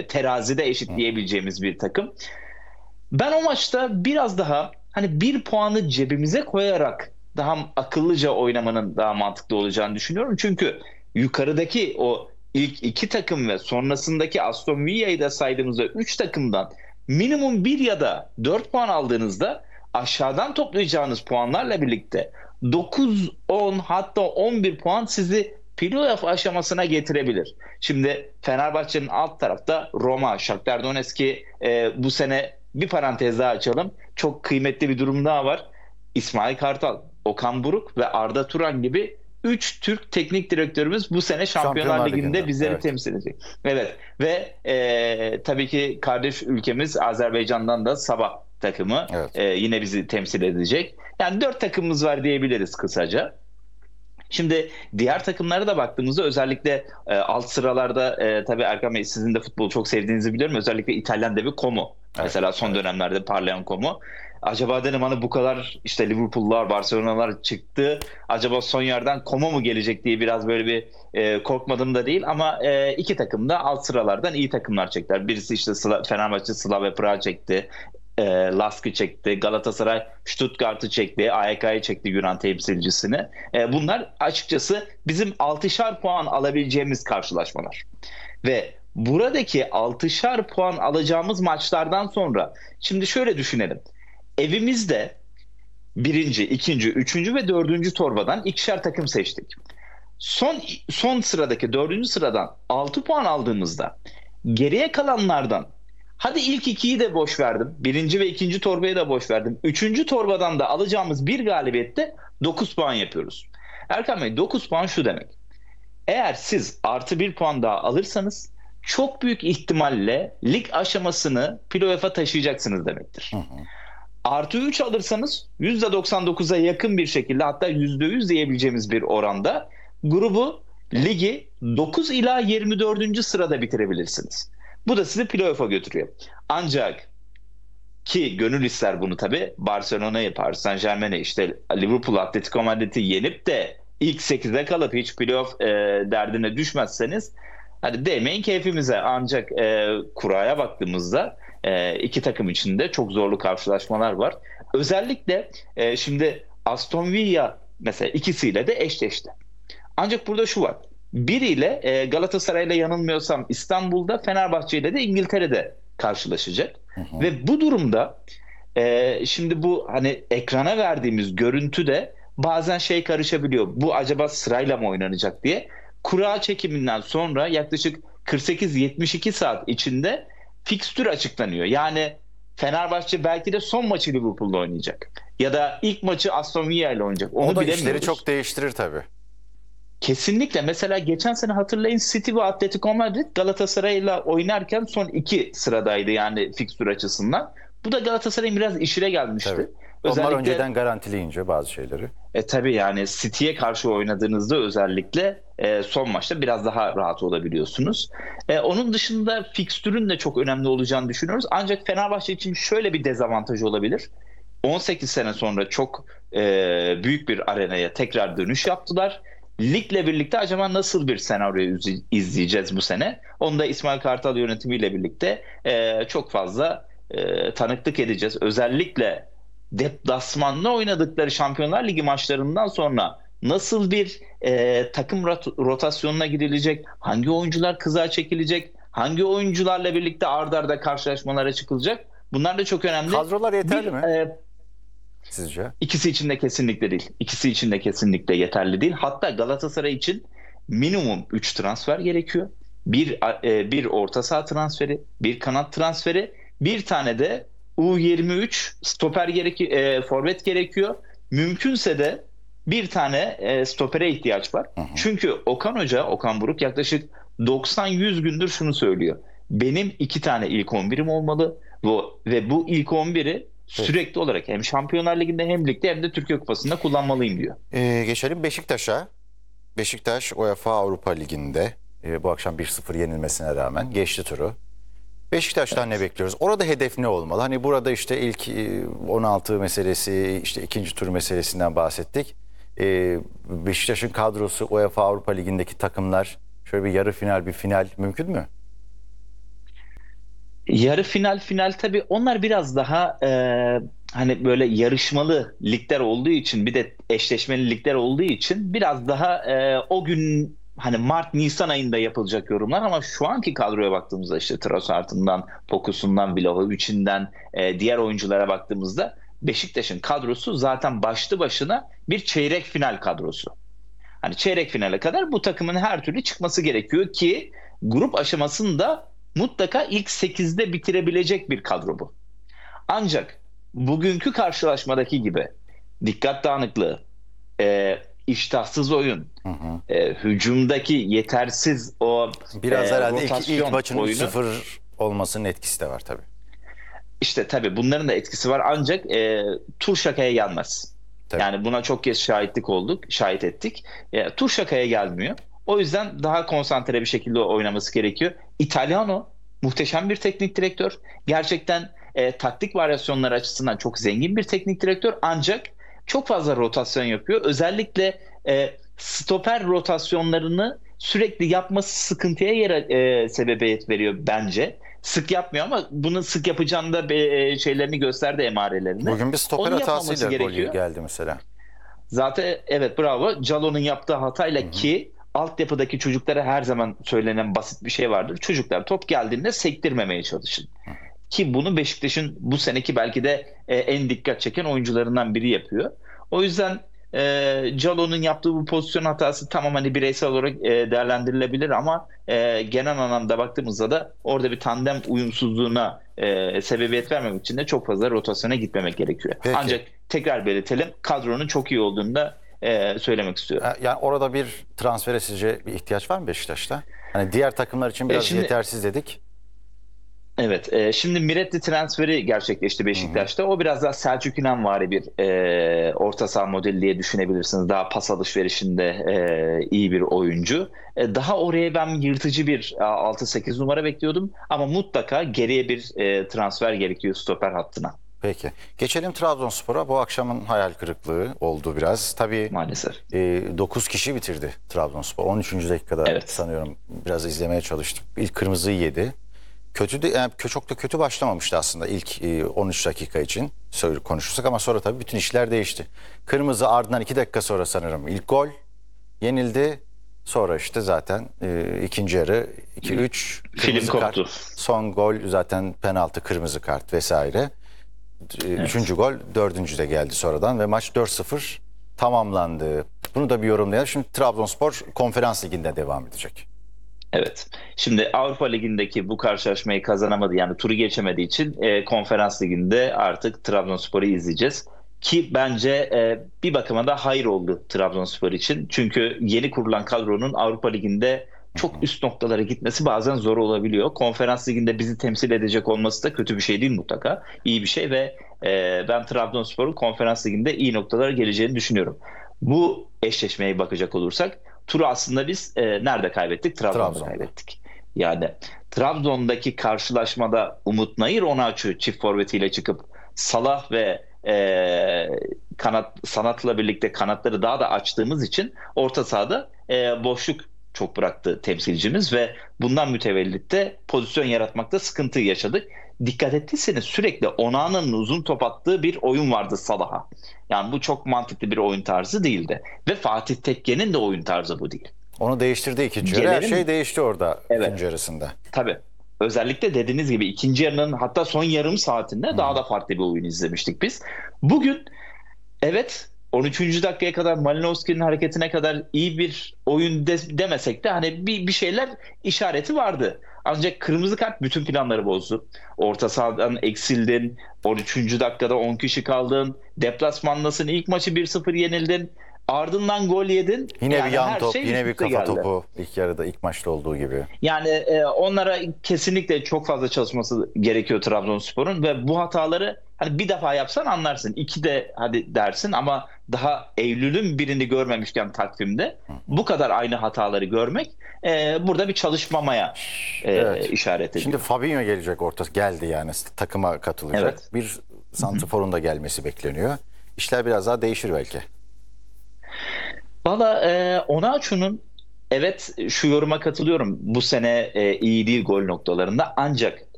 terazide eşitleyebileceğimiz bir takım. Ben o maçta biraz daha hani bir puanı cebimize koyarak daha akıllıca oynamanın daha mantıklı olacağını düşünüyorum. Çünkü yukarıdaki o ilk iki takım ve sonrasındaki Aston Villa'yı da saydığımızda 3 takımdan minimum 1 ya da 4 puan aldığınızda aşağıdan toplayacağınız puanlarla birlikte 9, 10 hatta 11 puan sizi playoff aşamasına getirebilir. Şimdi Fenerbahçe'nin alt tarafta Roma, Shakhtar Donetsk'i bu sene bir parantez daha açalım. Çok kıymetli bir durum daha var. İsmail Kartal, Okan Buruk ve Arda Turan gibi 3 Türk teknik direktörümüz bu sene Şampiyonlar Ligi'nde bizleri evet, temsil edecek. Evet ve tabii ki kardeş ülkemiz Azerbaycan'dan da Sabah takımı evet. yine bizi temsil edecek. Yani 4 takımımız var diyebiliriz kısaca. Şimdi diğer takımlara da baktığımızda özellikle alt sıralarda tabii Erkan Bey sizin de futbolu çok sevdiğinizi biliyorum. Özellikle İtalyan devi Como. Evet, Mesela son dönemlerde parlayan Como. Acaba dedim hani bu kadar işte Liverpool'lar, Barcelona'lar çıktı. Acaba son yerden Como mu gelecek diye biraz böyle bir korkmadım da değil. Ama iki takım da alt sıralardan iyi takımlar çektiler. Birisi işte Fenerbahçe Slavia Prag çekti. Lask'ı çekti, Galatasaray Stuttgart'ı çekti, AYK'yı çekti Yunan temsilcisini. Bunlar açıkçası bizim 6'şar puan alabileceğimiz karşılaşmalar. Ve buradaki 6'şar puan alacağımız maçlardan sonra şimdi şöyle düşünelim. Evimizde birinci, ikinci, üçüncü ve dördüncü torbadan ikişer takım seçtik. Son sıradaki dördüncü sıradan 6 puan aldığımızda geriye kalanlardan hadi ilk ikiyi de boş verdim. Birinci ve ikinci torbayı da boş verdim. Üçüncü torbadan da alacağımız bir galibiyette 9 puan yapıyoruz. Erkan Bey 9 puan şu demek. Eğer siz artı bir puan daha alırsanız çok büyük ihtimalle lig aşamasını playoff'a taşıyacaksınız demektir. Hı hı. Artı 3 alırsanız %99'a yakın bir şekilde hatta %100 diyebileceğimiz bir oranda grubu ligi 9 ila 24. sırada bitirebilirsiniz. Bu da sizi playoff'a götürüyor. Ancak ki gönül ister bunu tabii Barcelona'yı, Paris Saint-Germain'i, işte Liverpool, Atletico Madrid'i yenip de ilk 8'e kalıp hiç playoff derdine düşmezseniz hadi değmeyin keyfimize. Ancak kuraya baktığımızda iki takım içinde çok zorlu karşılaşmalar var. Özellikle şimdi Aston Villa mesela ikisiyle de eşleşti. Ancak burada şu var. Biriyle Galatasaray'la yanılmıyorsam İstanbul'da, Fenerbahçe ile de İngiltere'de karşılaşacak. Hı hı. Ve bu durumda şimdi bu hani ekrana verdiğimiz görüntü de bazen şey karışabiliyor. Bu acaba sırayla mı oynanacak diye. Kura çekiminden sonra yaklaşık 48-72 saat içinde fikstür açıklanıyor. Yani Fenerbahçe belki de son maçı Liverpool'da oynayacak. Ya da ilk maçı Aston Villa ile oynayacak. Onu O da bilemiyoruz. işleri çok değiştirir tabii. Kesinlikle. Mesela geçen sene hatırlayın City ve Atletico Madrid Galatasaray'la oynarken son iki sıradaydı yani fikstür açısından. Bu da Galatasaray'ın biraz işine gelmişti. Tabii. Onlar önceden garantileyince bazı şeyleri. Tabii yani City'ye karşı oynadığınızda özellikle son maçta biraz daha rahat olabiliyorsunuz. Onun dışında fikstürün de çok önemli olacağını düşünüyoruz. Ancak Fenerbahçe için şöyle bir dezavantaj olabilir. 18 sene sonra çok büyük bir arenaya tekrar dönüş yaptılar. Ligle birlikte acaba nasıl bir senaryo izleyeceğiz bu sene? Onu da İsmail Kartal yönetimiyle birlikte çok fazla tanıklık edeceğiz. Özellikle deplasmanla oynadıkları Şampiyonlar Ligi maçlarından sonra nasıl bir takım rotasyonuna gidilecek? Hangi oyuncular kıza çekilecek? Hangi oyuncularla birlikte ard arda karşılaşmalara çıkılacak? Bunlar da çok önemli. Kadrolar yeterli mi sizce? İkisi için de kesinlikle değil. İkisi için de kesinlikle yeterli değil. Hatta Galatasaray için minimum 3 transfer gerekiyor. Bir orta saha transferi, bir kanat transferi, bir tane de U23 stoper forvet gerekiyor. Mümkünse de bir tane stopere ihtiyaç var. Hı hı. Çünkü Okan Buruk yaklaşık 90-100 gündür şunu söylüyor. Benim 2 tane ilk 11'im olmalı ve bu ilk 11'i sürekli olarak hem Şampiyonlar Ligi'nde hem ligde hem de Türkiye Kupası'nda kullanmalıyım diyor. Geçelim Beşiktaş'a. Beşiktaş UEFA Avrupa Ligi'nde bu akşam 1-0 yenilmesine rağmen geçti turu. Beşiktaş'tan ne bekliyoruz? Orada hedef ne olmalı? Hani burada işte ilk 16 meselesi, işte ikinci tur meselesinden bahsettik. Beşiktaş'ın kadrosu UEFA Avrupa Ligi'ndeki takımlar şöyle bir yarı final, bir final mümkün mü? Yarı final tabii onlar biraz daha hani böyle yarışmalı ligler olduğu için, bir de eşleşmeli ligler olduğu için biraz daha o gün hani Mart Nisan ayında yapılacak yorumlar, ama şu anki kadroya baktığımızda işte Trossard'ından, Pokus'undan, Vlahovic'inden diğer oyunculara baktığımızda Beşiktaş'ın kadrosu zaten başlı başına bir çeyrek final kadrosu. Hani çeyrek finale kadar bu takımın her türlü çıkması gerekiyor ki grup aşamasında mutlaka ilk sekizde bitirebilecek bir kadro bu. Ancak bugünkü karşılaşmadaki gibi dikkat dağınıklığı, iştahsız oyun, Hı hı. hücumdaki yetersiz o Biraz herhalde ilk rotasyon maçın oyunu, 3-0 olmasının etkisi de var tabii. işte tabii bunların da etkisi var, ancak tur şakaya gelmez. Tabii. Yani buna çok kez şahit ettik. Tur şakaya gelmiyor. O yüzden daha konsantre bir şekilde oynaması gerekiyor. Italiano muhteşem bir teknik direktör. Gerçekten taktik varyasyonları açısından çok zengin bir teknik direktör. Ancak çok fazla rotasyon yapıyor. Özellikle stoper rotasyonlarını sürekli yapması sıkıntıya sebebiyet veriyor bence. Sık yapmıyor ama bunu sık yapacağını da şeylerini gösterdi, emarelerini. Bugün bir stoper Onu yapmaması hatasıyla gol gerekiyor. geldi mesela. Zaten evet, bravo. Calo'nun yaptığı Hı hatayla, hı. ki altyapıdaki çocuklara her zaman söylenen basit bir şey vardır. Çocuklar top geldiğinde sektirmemeye çalışın. Ki bunu Beşiktaş'ın bu seneki belki de en dikkat çeken oyuncularından biri yapıyor. O yüzden Calo'nun yaptığı bu pozisyon hatası tamam, hani bireysel olarak değerlendirilebilir, ama genel anlamda baktığımızda da orada bir tandem uyumsuzluğuna sebebiyet vermemek için de çok fazla rotasyona gitmemek gerekiyor. Peki. Ancak tekrar belirtelim, kadronun çok iyi olduğunu da söylemek istiyorum. Yani orada bir transfere sizce bir ihtiyaç var mı Beşiktaş'ta? Hani diğer takımlar için biraz Şimdi yetersiz dedik. Evet, şimdi Miretti transferi gerçekleşti Hı hı. Beşiktaş'ta. O biraz daha Selçuk İnanvari bir orta saha modeli diye düşünebilirsiniz. Daha pas alışverişinde iyi bir oyuncu. Daha oraya ben yırtıcı bir 6-8 numara bekliyordum. Ama mutlaka geriye bir transfer gerekiyor stoper hattına, Peki. Geçelim Trabzonspor'a. Bu akşamın hayal kırıklığı oldu biraz. Tabii maalesef. 9 kişi bitirdi Trabzonspor. 13. dakikada Evet. sanıyorum, biraz izlemeye çalıştım. İlk kırmızıyı yedi. Kötü de, yani çok da kötü başlamamıştı aslında ilk 13 dakika için konuşursak, ama sonra tabii bütün işler değişti. Kırmızı, ardından 2 dakika sonra sanırım ilk gol yenildi. Sonra işte zaten ikinci yarı 2-3 Film kırmızı kart. koptu. Son gol zaten penaltı, kırmızı kart vesaire. Üçüncü gol, dördüncü de geldi sonradan ve maç 4-0 tamamlandı. Bunu da bir yorumlayalım. Şimdi Trabzonspor Konferans Ligi'nde devam edecek. Evet. Şimdi Avrupa Ligi'ndeki bu karşılaşmayı kazanamadı, yani turu geçemediği için Konferans Ligi'nde artık Trabzonspor'u izleyeceğiz. Ki bence bir bakıma da hayır oldu Trabzonspor için. Çünkü yeni kurulan kadronun Avrupa Ligi'nde çok üst noktalara gitmesi bazen zor olabiliyor. Konferans Ligi'nde bizi temsil edecek olması da kötü bir şey değil, mutlaka. İyi bir şey ve ben Trabzonspor'un Konferans Ligi'nde iyi noktalara geleceğini düşünüyorum. Bu eşleşmeye bakacak olursak, turu aslında biz nerede kaybettik? Trabzon'da Trabzon'da. kaybettik. Yani Trabzon'daki karşılaşmada Umut Nayır Onaçu çift forvetiyle çıkıp Salah ve Sanat'la birlikte kanatları daha da açtığımız için orta sahada boşluk çok bıraktı temsilcimiz ve bundan mütevellit de pozisyon yaratmakta sıkıntı yaşadık. Dikkat ettiyseniz sürekli Onana'nın uzun top attığı bir oyun vardı Salah'a. Yani bu çok mantıklı bir oyun tarzı değildi. Ve Fatih Tekke'nin de oyun tarzı bu değil. Onu değiştirdi ikinci yarı. Her Gelelim, şey değişti orada evet, ikinci yarısında. tabii. Özellikle dediğiniz gibi ikinci yarının hatta son yarım saatinde daha da farklı bir oyun izlemiştik biz. Bugün evet, 13. dakikaya kadar Malinovski'nin hareketine kadar iyi bir oyun demesek de hani bir şeyler işareti vardı. Ancak kırmızı kart bütün planları bozdu. Orta sahadan eksildin. 13. dakikada 10 kişi kaldın. Deplasmandasın. İlk maçı 1-0 yenildin. Ardından gol yedin. Yine Yani bir yan her top, şey yine üst bir üste kafa geldi. topu ilk yarıda, ilk maçta olduğu gibi. Yani onlara kesinlikle çok fazla çalışması gerekiyor Trabzonspor'un ve bu hataları hani bir defa yapsan anlarsın. İki de hadi dersin, ama daha Eylül'ün birini görmemişken takvimde bu kadar aynı hataları görmek burada bir çalışmamaya Evet. işaret ediyor. Şimdi Fabinho gelecek, geldi yani takıma katılacak. Evet. Bir santrforun da gelmesi bekleniyor. İşler biraz daha değişir belki. Valla Onaçu'nun, evet, şu yoruma katılıyorum. Bu sene iyi değil gol noktalarında, ancak